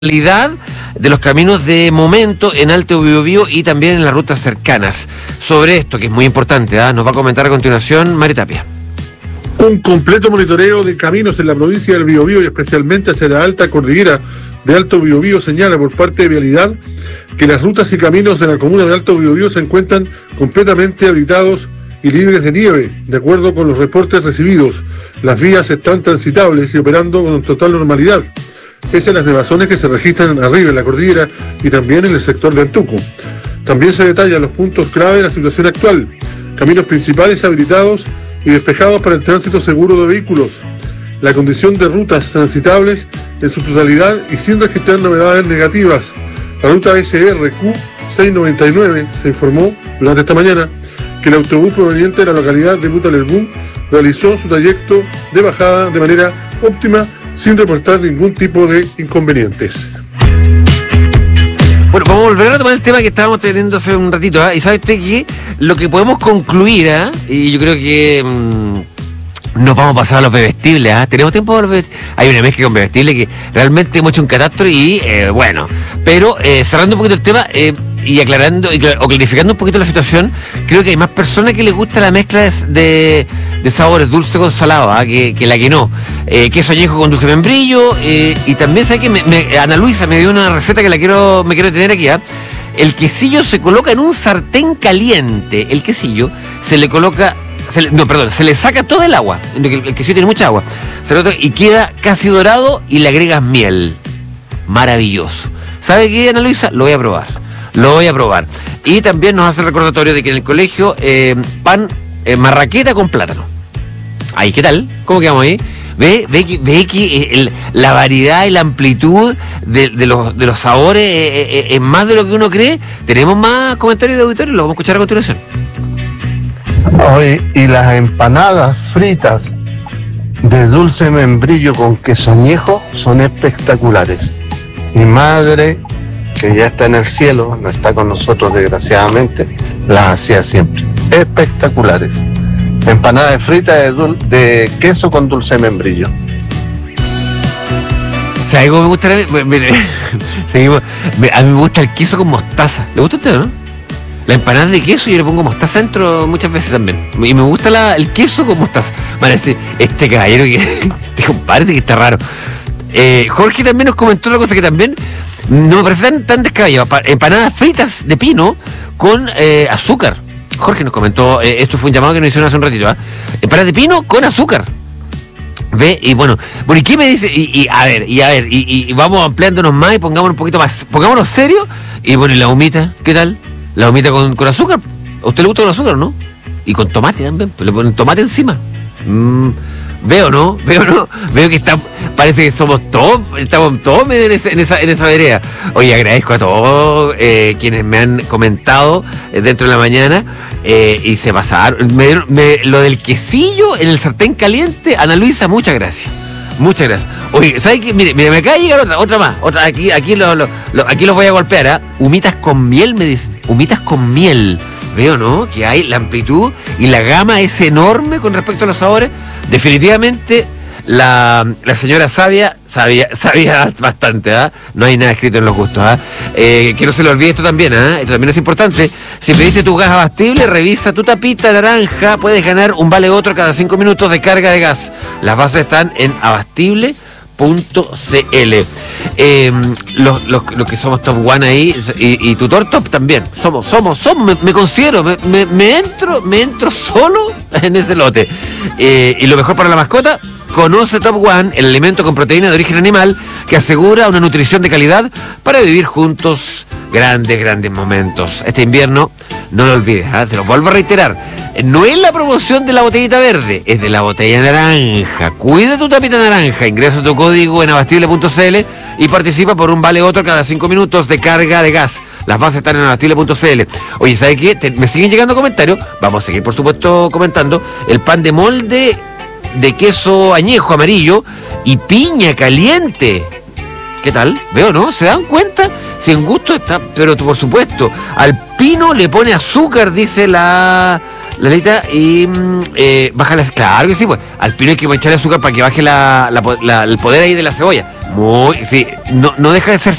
de los caminos de momento en Alto Biobío y también en las rutas cercanas. Sobre esto, que es muy importante, nos va a comentar a continuación Mario Tapia. Un completo monitoreo de caminos en la provincia del Biobío y especialmente hacia la alta cordillera de Alto Biobío señala por parte de Vialidad que las rutas y caminos de la comuna de Alto Biobío se encuentran completamente habilitados y libres de nieve. De acuerdo con los reportes recibidos, las vías están transitables y operando con total normalidad, pese a las nevazones que se registran arriba en la cordillera y también en el sector de Antuco. También se detallan los puntos clave de la situación actual: caminos principales habilitados y despejados para el tránsito seguro de vehículos, la condición de rutas transitables en su totalidad y sin registrar novedades negativas. La ruta SRQ 699 se informó durante esta mañana que el autobús proveniente de la localidad de Butalergún realizó su trayecto de bajada de manera óptima, sin reportar ningún tipo de inconvenientes. Bueno, vamos a volver a tomar el tema que estábamos teniendo hace un ratito, y sabe usted que lo que podemos concluir, y yo creo que nos vamos a pasar a los bebestibles, tenemos tiempo para los bebestibles. Hay una mezcla con bebestibles que realmente hemos hecho un catástrofe y bueno, pero cerrando un poquito el tema y aclarando o clarificando un poquito la situación, creo que hay más personas que les gusta la mezcla de sabores dulce con salado, que la que no. Queso añejo con dulce membrillo, y también sabe que Ana Luisa me dio una receta que me quiero tener aquí. El quesillo se coloca en un sartén caliente. El quesillo se le coloca, se le saca todo el agua. El quesillo tiene mucha agua. Y queda casi dorado y le agregas miel. Maravilloso. ¿Sabe qué, Ana Luisa? Lo voy a probar. Y también nos hace el recordatorio de que en el colegio pan marraqueta con plátano. Ahí, ¿qué tal? ¿Cómo quedamos ahí? Ve que la variedad y la amplitud de los sabores es más de lo que uno cree. Tenemos más comentarios de auditorio, lo vamos a escuchar a continuación. Oye, y las empanadas fritas de dulce membrillo con queso añejo son espectaculares. Mi madre, que ya está en el cielo, no está con nosotros desgraciadamente, las hacía siempre. Espectaculares. Empanadas fritas de queso con dulce membrillo. ¿Sabes cómo me gusta? A mí me gusta el queso con mostaza. ¿Le gusta a usted, no? La empanada de queso yo le pongo mostaza dentro muchas veces también. Y me gusta el queso con mostaza. Vale, este caballero este compadre que está raro. Jorge también nos comentó otra cosa que también no me parece tan descabellado. Empanadas fritas de pino con azúcar. Jorge nos comentó, esto fue un llamado que nos hicieron hace un ratito, empanadas de pino con azúcar. Ve, y bueno, ¿y qué me dice? Y vamos ampliándonos más y pongámonos un poquito más, pongámonos serios. Y bueno, ¿y la humita? ¿Qué tal? La humita con azúcar. ¿A usted le gusta con azúcar, no? Y con tomate también, le ponen tomate encima. Veo que parece que estamos todos medio en esa vereda. Oye, agradezco a todos quienes me han comentado dentro de la mañana y se pasaron. Lo del quesillo en el sartén caliente, Ana Luisa, muchas gracias. Muchas gracias. Oye, ¿sabes qué? Mire, me acaba de llegar otra más. Aquí los voy a golpear, Humitas con miel, me dicen. Humitas con miel. Veo, ¿no? Que hay la amplitud y la gama es enorme con respecto a los sabores. Definitivamente la señora sabía bastante, No hay nada escrito en los gustos, que no se le olvide esto también, Esto también es importante. Si pediste tu gas abastible, revisa tu tapita naranja, puedes ganar un vale otro cada 5 minutos de carga de gas. Las bases están en abastible.cl. Los que somos top one ahí y tutor top también somos, me considero, me entro solo en ese lote, y lo mejor para la mascota: conoce Top One, el alimento con proteína de origen animal que asegura una nutrición de calidad para vivir juntos grandes momentos. Este invierno, no lo olvides, se lo vuelvo a reiterar, no es la promoción de la botellita verde, es de la botella naranja. Cuida tu tapita naranja, ingresa tu código en abastible.cl y participa por un vale otro cada 5 minutos de carga de gas. Las bases están en abastible.cl. Oye, ¿sabes qué? Me siguen llegando comentarios. Vamos a seguir, por supuesto, comentando. El pan de molde de queso añejo amarillo y piña caliente. ¿Qué tal? Veo, ¿no? ¿Se dan cuenta? Si en gusto está, pero por supuesto, al pino le pone azúcar, dice la Lalita, y baja las. Claro que sí, pues. Al pino hay que echarle azúcar para que baje el poder ahí de la cebolla. Sí, no deja de ser